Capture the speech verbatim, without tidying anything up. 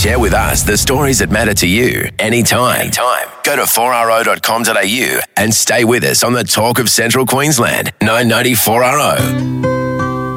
Share with us the stories that matter to you anytime. anytime. Go to four r o dot com dot a u and stay with us on the Talk of Central Queensland, nine ninety four R O.